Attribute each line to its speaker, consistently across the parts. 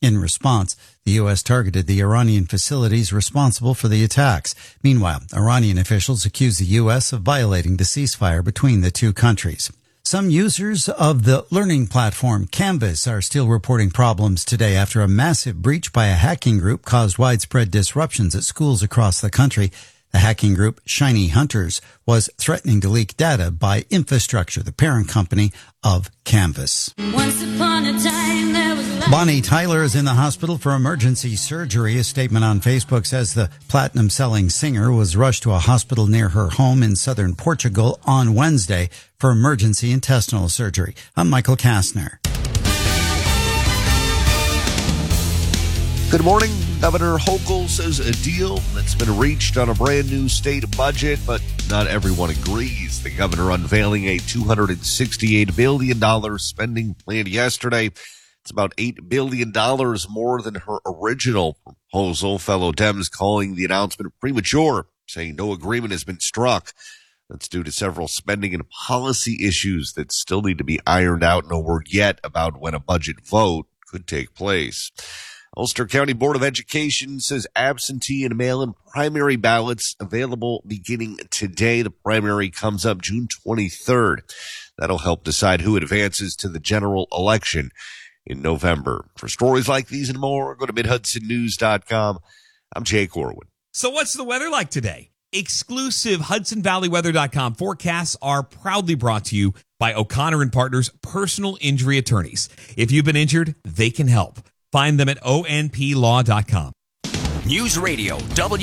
Speaker 1: In response, the U.S. targeted the Iranian facilities responsible for the attacks. Meanwhile, Iranian officials accuse the U.S. of violating the ceasefire between the two countries. Some users of the learning platform Canvas are still reporting problems today after a massive breach by a hacking group caused widespread disruptions at schools across the country. The hacking group Shiny Hunters was threatening to leak data by Infrastructure, the parent company of Canvas.
Speaker 2: Once upon a time there was
Speaker 1: Bonnie Tyler is in the hospital for emergency surgery. A statement on Facebook says the platinum-selling singer was rushed to a hospital near her home in southern Portugal on Wednesday for emergency intestinal surgery. I'm Michael Kastner.
Speaker 3: Good morning. Governor Hochul says a deal that's been reached on a brand new state budget, but not everyone agrees. The governor unveiling a $268 billion spending plan yesterday. It's about $8 billion more than her original proposal. Fellow Dems calling the announcement premature, saying no agreement has been struck. That's due to several spending and policy issues that still need to be ironed out. No word yet about when a budget vote could take place. Ulster County Board of Education says absentee and mail-in primary ballots available beginning today. The primary comes up June 23rd. That'll help decide who advances to the general election in November. For stories like these and more, go to MidHudsonNews.com. I'm Jake Orwin.
Speaker 4: So what's the weather like today? Exclusive HudsonValleyWeather.com forecasts are proudly brought to you by O'Connor & Partners Personal Injury Attorneys. If you've been injured, they can help. Find them at onplaw.com.
Speaker 5: News Radio,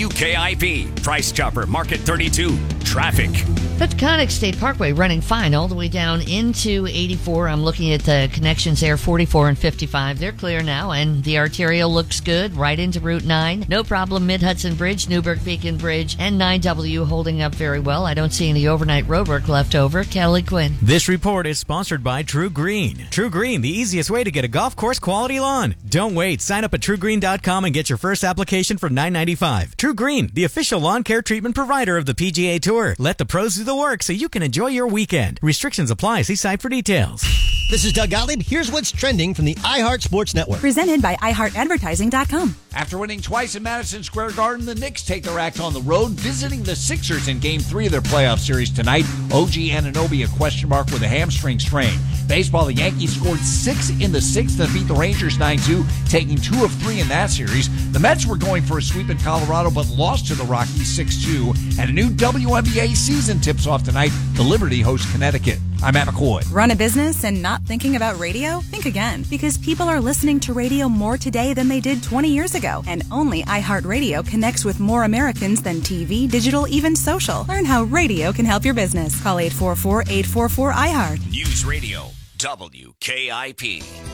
Speaker 5: WKIP, Price Chopper, Market 32, traffic.
Speaker 6: Peconic State Parkway running fine all the way down into 84. I'm looking at the connections there, 44 and 55. They're clear now, and the arterial looks good right into Route 9. No problem, Mid-Hudson Bridge, Newburgh Beacon Bridge, and 9W holding up very well. I don't see any overnight roadwork left over. Kelly Quinn.
Speaker 7: This report is sponsored by True Green. True Green, the easiest way to get a golf course quality lawn. Don't wait. Sign up at TrueGreen.com and get your first application for $9.95. True Green, the official lawn care treatment provider of the PGA Tour. Let the pros do the work so you can enjoy your weekend. Restrictions apply. See site for details.
Speaker 8: This is Doug Gottlieb. Here's what's trending from the iHeart Sports Network.
Speaker 9: Presented by iHeartAdvertising.com.
Speaker 10: After winning twice in Madison Square Garden, the Knicks take their act on the road, visiting the Sixers in Game 3 of their playoff series tonight. OG Anunoby, a question mark with a hamstring strain. Baseball, the Yankees scored 6 in the 6th and beat the Rangers 9-2, taking 2 of 3 in that series. The Mets were going for a sweep in Colorado, but lost to the Rockies 6-2. And a new WNBA season tips off tonight. The Liberty hosts Connecticut. I'm Matt McCoy.
Speaker 9: Run a business and not thinking about radio? Think again, because people are listening to radio more today than they did 20 years ago. And only iHeartRadio connects with more Americans than TV, digital, even social. Learn how radio can help your business. Call 844-844-iHeart.
Speaker 5: News Radio, WKIP.